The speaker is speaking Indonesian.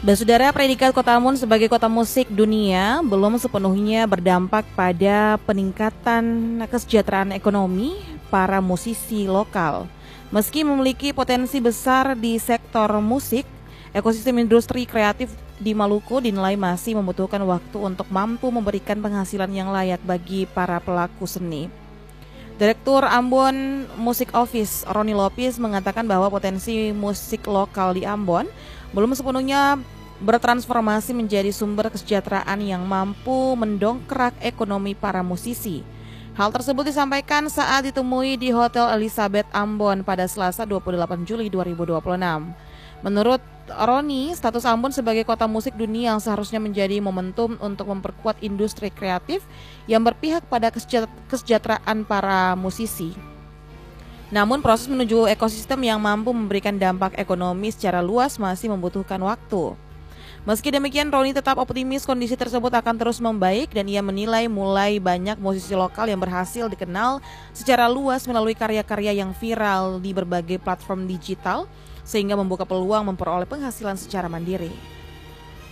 Dan saudara, predikat Kota Ambon sebagai kota musik dunia belum sepenuhnya berdampak pada peningkatan kesejahteraan ekonomi para musisi lokal. Meski memiliki potensi besar di sektor musik, ekosistem industri kreatif di Maluku dinilai masih membutuhkan waktu untuk mampu memberikan penghasilan yang layak bagi para pelaku seni. Direktur Ambon Music Office, Roni Lopis, mengatakan bahwa potensi musik lokal di Ambon belum sepenuhnya bertransformasi menjadi sumber kesejahteraan yang mampu mendongkrak ekonomi para musisi. Hal tersebut disampaikan saat ditemui di Hotel Elizabeth Ambon pada Selasa 28 Juli 2026. Menurut Roni, status Ambon sebagai kota musik dunia yang seharusnya menjadi momentum untuk memperkuat industri kreatif yang berpihak pada kesejahteraan para musisi. Namun proses menuju ekosistem yang mampu memberikan dampak ekonomi secara luas masih membutuhkan waktu. Meski demikian, Roni tetap optimis kondisi tersebut akan terus membaik dan ia menilai mulai banyak musisi lokal yang berhasil dikenal secara luas melalui karya-karya yang viral di berbagai platform digital sehingga membuka peluang memperoleh penghasilan secara mandiri.